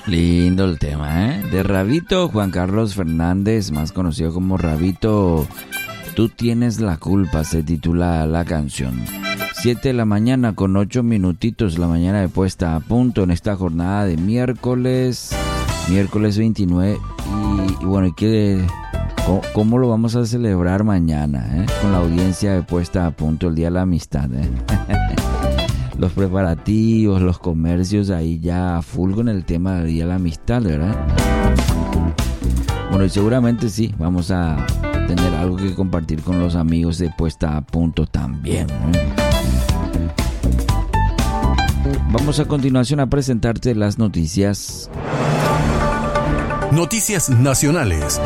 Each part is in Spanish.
Lindo el tema, ¿eh? De Rabito Juan Carlos Fernández, más conocido como Rabito, Tú tienes la culpa, se titula la canción. 7 de la mañana con 8 minutitos, la mañana de puesta a punto en esta jornada de miércoles 29. Y bueno, ¿cómo lo vamos a celebrar mañana? Con la audiencia de puesta a punto, el Día de la Amistad. Los preparativos, los comercios ahí ya a full con el tema del Día de la Amistad, ¿verdad? Bueno, y seguramente sí, vamos a tener algo que compartir con los amigos de puesta a punto también, Vamos a continuación a presentarte las noticias. Noticias nacionales.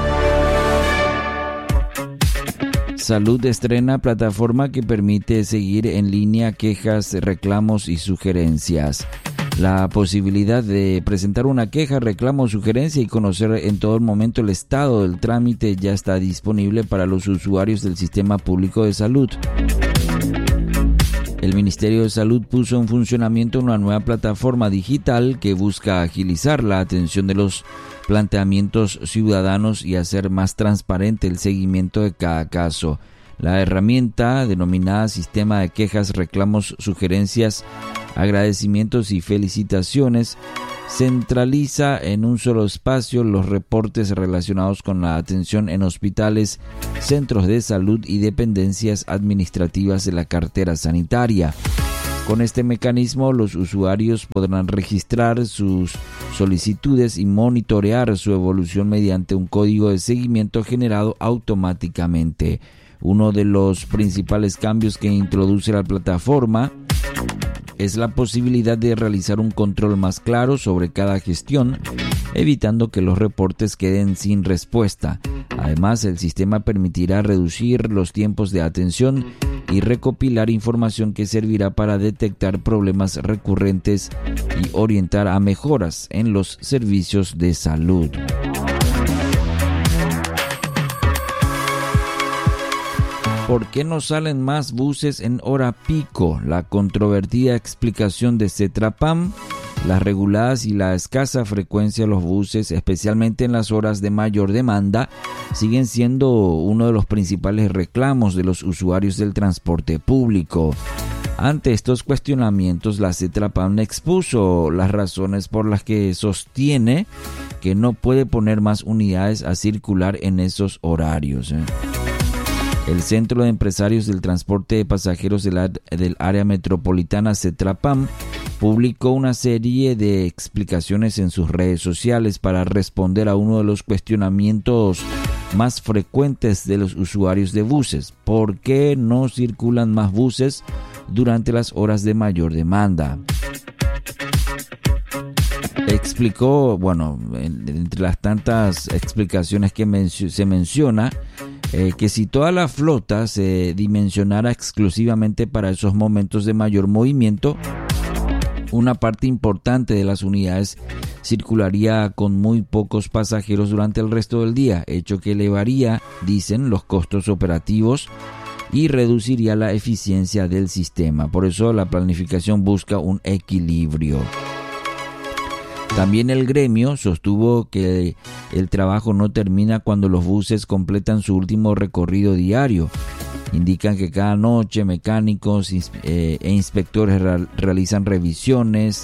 Salud estrena plataforma que permite seguir en línea quejas, reclamos y sugerencias. La posibilidad de presentar una queja, reclamo o sugerencia y conocer en todo momento el estado del trámite ya está disponible para los usuarios del Sistema Público de Salud. El Ministerio de Salud puso en funcionamiento una nueva plataforma digital que busca agilizar la atención de los planteamientos ciudadanos y hacer más transparente el seguimiento de cada caso. La herramienta, denominada Sistema de Quejas, Reclamos, Sugerencias, Agradecimientos y Felicitaciones, centraliza en un solo espacio los reportes relacionados con la atención en hospitales, centros de salud y dependencias administrativas de la cartera sanitaria. Con este mecanismo, los usuarios podrán registrar sus solicitudes y monitorear su evolución mediante un código de seguimiento generado automáticamente. Uno de los principales cambios que introduce la plataforma es la posibilidad de realizar un control más claro sobre cada gestión, evitando que los reportes queden sin respuesta. Además, el sistema permitirá reducir los tiempos de atención y recopilar información que servirá para detectar problemas recurrentes y orientar a mejoras en los servicios de salud. ¿Por qué no salen más buses en hora pico? La controvertida explicación de Cetrapam, las reguladas y la escasa frecuencia de los buses, especialmente en las horas de mayor demanda, siguen siendo uno de los principales reclamos de los usuarios del transporte público. Ante estos cuestionamientos, la Cetrapam expuso las razones por las que sostiene que no puede poner más unidades a circular en esos horarios. El Centro de Empresarios del Transporte de Pasajeros del Área Metropolitana, Cetrapam, publicó una serie de explicaciones en sus redes sociales para responder a uno de los cuestionamientos más frecuentes de los usuarios de buses. ¿Por qué no circulan más buses durante las horas de mayor demanda? Explicó, entre las tantas explicaciones que se menciona, que si toda la flota se dimensionara exclusivamente para esos momentos de mayor movimiento, una parte importante de las unidades circularía con muy pocos pasajeros durante el resto del día, hecho que elevaría, dicen, los costos operativos y reduciría la eficiencia del sistema. Por eso la planificación busca un equilibrio. También el gremio sostuvo que el trabajo no termina cuando los buses completan su último recorrido diario. Indican que cada noche mecánicos e inspectores realizan revisiones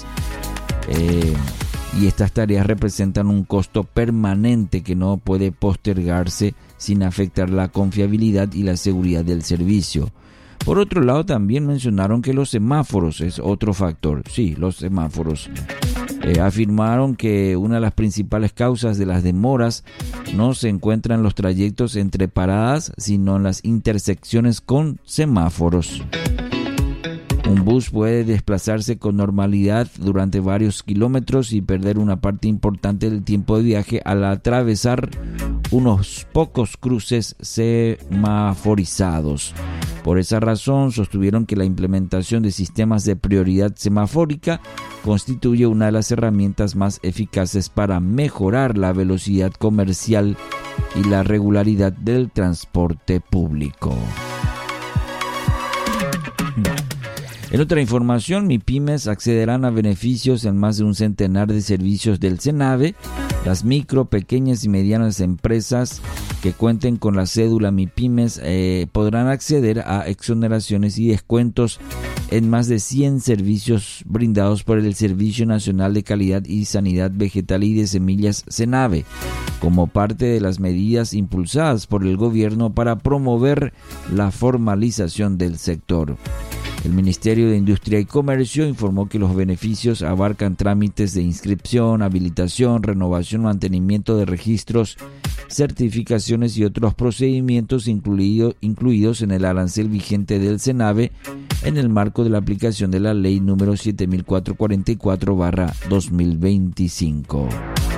y estas tareas representan un costo permanente que no puede postergarse sin afectar la confiabilidad y la seguridad del servicio. Por otro lado, también mencionaron que los semáforos es otro factor. Sí, los semáforos. Afirmaron que una de las principales causas de las demoras no se encuentra en los trayectos entre paradas, sino en las intersecciones con semáforos. Un bus puede desplazarse con normalidad durante varios kilómetros y perder una parte importante del tiempo de viaje al atravesar unos pocos cruces semaforizados. Por esa razón, sostuvieron que la implementación de sistemas de prioridad semafórica constituye una de las herramientas más eficaces para mejorar la velocidad comercial y la regularidad del transporte público. En otra información, MIPYMES accederán a beneficios en más de un centenar de servicios del SENAVE. Las micro, pequeñas y medianas empresas que cuenten con la cédula MIPYMES podrán acceder a exoneraciones y descuentos en más de 100 servicios brindados por el Servicio Nacional de Calidad y Sanidad Vegetal y de Semillas SENAVE, como parte de las medidas impulsadas por el gobierno para promover la formalización del sector. El Ministerio de Industria y Comercio informó que los beneficios abarcan trámites de inscripción, habilitación, renovación, mantenimiento de registros, certificaciones y otros procedimientos incluidos en el arancel vigente del SENAVE en el marco de la aplicación de la Ley número 7444/2025.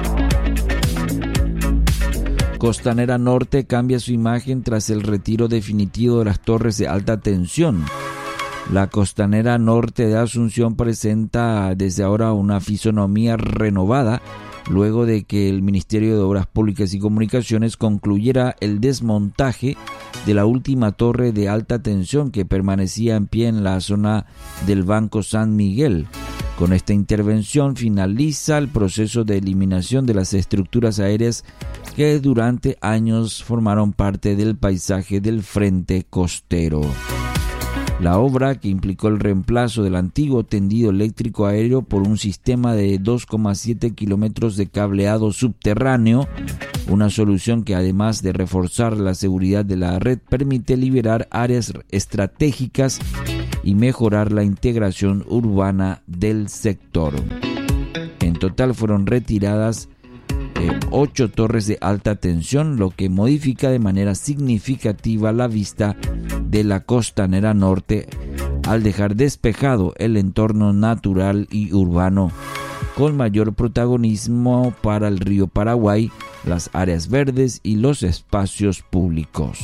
Costanera Norte cambia su imagen tras el retiro definitivo de las torres de alta tensión. La Costanera Norte de Asunción presenta desde ahora una fisonomía renovada luego de que el Ministerio de Obras Públicas y Comunicaciones concluyera el desmontaje de la última torre de alta tensión que permanecía en pie en la zona del Banco San Miguel. Con esta intervención finaliza el proceso de eliminación de las estructuras aéreas que durante años formaron parte del paisaje del frente costero. La obra, que implicó el reemplazo del antiguo tendido eléctrico aéreo por un sistema de 2,7 kilómetros de cableado subterráneo, una solución que además de reforzar la seguridad de la red permite liberar áreas estratégicas y mejorar la integración urbana del sector. En total fueron retiradas 8 torres de alta tensión, lo que modifica de manera significativa la vista de la Costanera Norte al dejar despejado el entorno natural y urbano, con mayor protagonismo para el río Paraguay, las áreas verdes y los espacios públicos.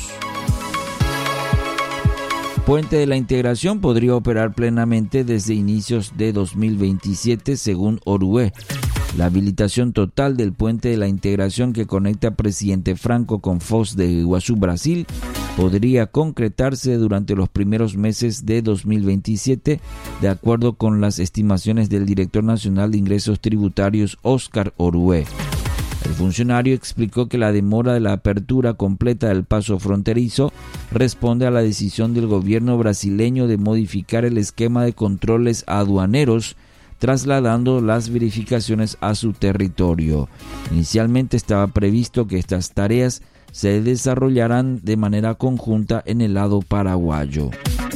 Puente de la Integración podría operar plenamente desde inicios de 2027, según Orué. La habilitación total del Puente de la Integración que conecta a Presidente Franco con Foz de Iguazú, Brasil, podría concretarse durante los primeros meses de 2027, de acuerdo con las estimaciones del Director Nacional de Ingresos Tributarios, Óscar Orué. El funcionario explicó que la demora de la apertura completa del paso fronterizo responde a la decisión del gobierno brasileño de modificar el esquema de controles aduaneros, trasladando las verificaciones a su territorio. Inicialmente estaba previsto que estas tareas se desarrollarán de manera conjunta en el lado paraguayo.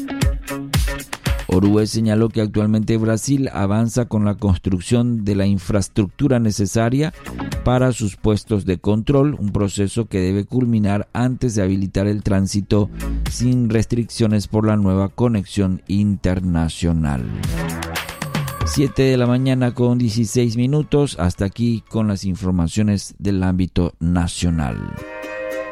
Orué señaló que actualmente Brasil avanza con la construcción de la infraestructura necesaria para sus puestos de control, un proceso que debe culminar antes de habilitar el tránsito sin restricciones por la nueva conexión internacional. 7 de la mañana con 16 minutos. Hasta aquí con las informaciones del ámbito nacional.